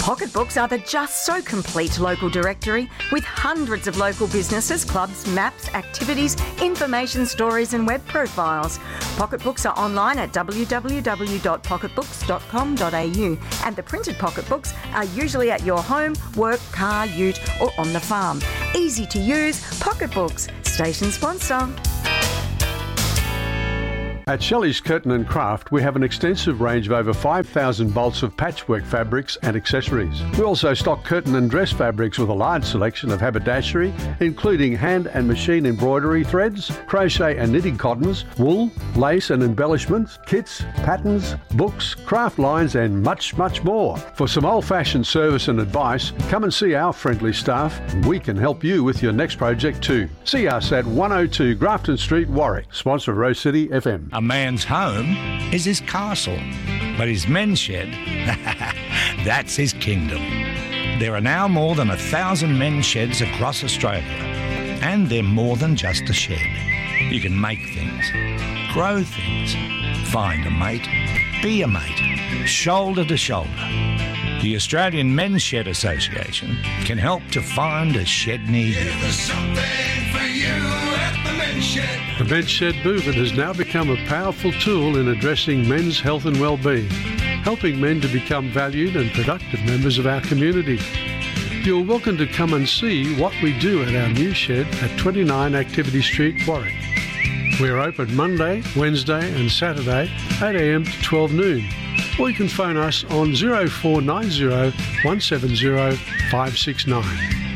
Pocketbooks are the just so complete local directory with hundreds of local businesses, clubs, maps, activities, information stories and web profiles. Pocketbooks are online at www.pocketbooks.com.au and the printed pocketbooks are usually at your home, work, car, ute or on the farm. Easy to use, Pocketbooks, station sponsor. At Shelley's Curtain & Craft, we have an extensive range of over 5,000 bolts of patchwork fabrics and accessories. We also stock curtain and dress fabrics with a large selection of haberdashery, including hand and machine embroidery threads, crochet and knitting cottons, wool, lace and embellishments, kits, patterns, books, craft lines and much, much more. For some old-fashioned service and advice, come and see our friendly staff. We can help you with your next project too. See us at 102 Grafton Street, Warwick, sponsor of Rose City FM. A man's home is his castle, but his men's shed, that's his kingdom. There are now more than 1,000 men's sheds across Australia, and they're more than just a shed. You can make things, grow things, find a mate, be a mate, shoulder to shoulder. The Australian Men's Shed Association can help to find a shed near you. There's something for you at the Men's Shed. The Men's Shed movement has now become a powerful tool in addressing men's health and well-being, helping men to become valued and productive members of our community. You're welcome to come and see what we do at our new shed at 29 Activity Street, Warwick. We're open Monday, Wednesday and Saturday, 8 a.m. to 12 noon. Or you can phone us on 0490 170 569.